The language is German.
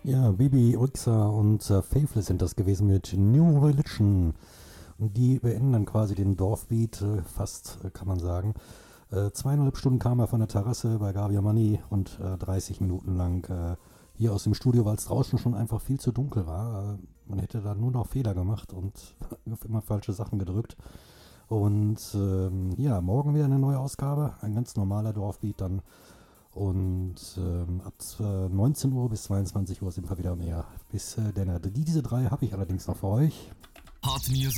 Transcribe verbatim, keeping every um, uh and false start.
Ja, Bibi Rexha und äh, Faithless sind das gewesen mit New Religion. Und die beenden dann quasi den Dorfbeat, äh, fast äh, kann man sagen. Äh, zweieinhalb Stunden kam er von der Terrasse bei Gavia Money und äh, dreißig Minuten lang äh, hier aus dem Studio, weil es draußen schon einfach viel zu dunkel war. Äh, man hätte da nur noch Fehler gemacht und immer falsche Sachen gedrückt. Und ähm, ja, morgen wieder eine neue Ausgabe, ein ganz normaler Dorfbeat dann. Und ähm, ab äh, neunzehn Uhr bis zweiundzwanzig Uhr sind wir wieder mehr. Bis äh, denn diese drei habe ich allerdings noch für euch. Hot Music